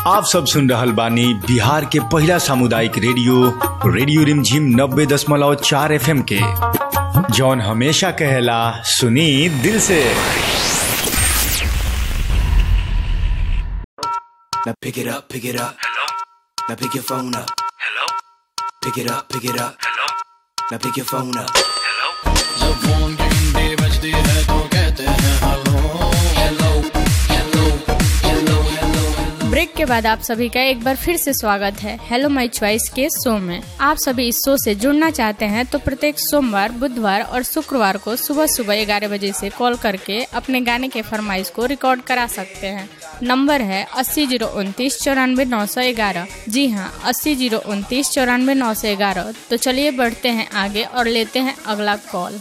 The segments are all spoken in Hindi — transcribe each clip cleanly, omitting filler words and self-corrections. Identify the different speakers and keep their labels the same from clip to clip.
Speaker 1: आप सब सुन रहल बानी बिहार के पहला सामुदायिक रेडियो रिमझिम 90.4 FM के, जौन हमेशा कहेला सुनी दिल से।
Speaker 2: Now pick it up. Hello. Now pick your phone up. Hello. Pick it up. Hello. Now pick your phone up. Hello. जब फोन की घंटी बजती है तो कहते हैं hello hello hello hello hello.
Speaker 3: Break के बाद आप सभी का एक बार फिर से स्वागत है हेलो माय चॉइस के शो में। आप सभी इस शो से जुड़ना चाहते हैं तो प्रत्येक सोमवार, बुधवार और शुक्रवार को सुबह 11 बजे से कॉल करके अपने गाने के फरमाइश को रिकॉर्ड करा सकते हैं। नंबर है 80 029 94 911। जी हाँ, 80 029 94 911। तो चलिए बढ़ते हैं आगे और लेते हैं अगला कॉल।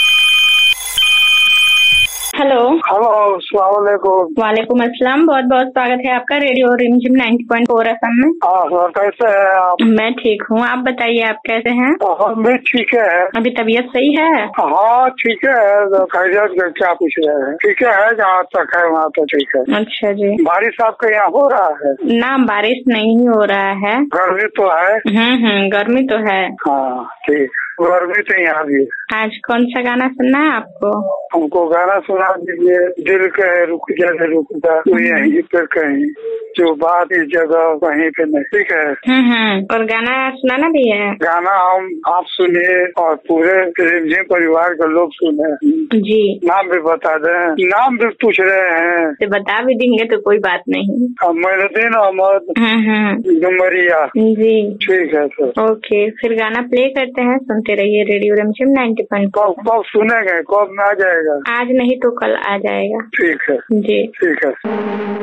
Speaker 4: हेलो।
Speaker 5: अस्सलाम वालेकुम।
Speaker 4: वालेकुम अस्सलाम। बहुत बहुत स्वागत है आपका रेडियो रिमझिम 90.4 FM में।
Speaker 5: कैसे हैं आप?
Speaker 4: मैं ठीक हूँ, आप बताइए आप कैसे हैं?
Speaker 5: हम भी ठीक है।
Speaker 4: अभी तबीयत सही है?
Speaker 5: हाँ ठीक है। खैरियत का क्या पूछ रहे हैं? ठीक है, जहाँ तक है वहाँ तो ठीक है।
Speaker 4: अच्छा जी।
Speaker 5: बारिश आपके यहाँ हो रहा है?
Speaker 4: ना, बारिश नहीं हो रहा है।
Speaker 5: गर्मी तो है?
Speaker 4: गर्मी तो है।
Speaker 5: हाँ ठीक, गर्मी तो यहाँ भी।
Speaker 4: आज कौन सा गाना सुनना है आपको?
Speaker 5: हमको गाना सुना दीजिए। दिल कहे रुक जा तू यहीं पे कहीं, जो बात इस जगह वहीं पे नहीं। ठीक है।
Speaker 4: और गाना सुनाना भी है?
Speaker 5: गाना आप सुनिए और पूरे रिमझिम परिवार के लोग सुने।
Speaker 4: जी।
Speaker 5: नाम भी बता दें। नाम भी पूछ रहे हैं
Speaker 4: तो बता भी देंगे तो कोई बात नहीं।
Speaker 5: मैनुद्दीन अहमद डुमरिया।
Speaker 4: जी
Speaker 5: ठीक है सर।
Speaker 4: ओके, फिर गाना प्ले करते हैं, सुनते रहिए रेडियो रिमझिम 90.4।
Speaker 5: कब सुनेंगे? कब में आ जाएगा?
Speaker 4: आज नहीं तो कल आ जाएगा।
Speaker 5: ठीक है
Speaker 4: जी
Speaker 5: ठीक है।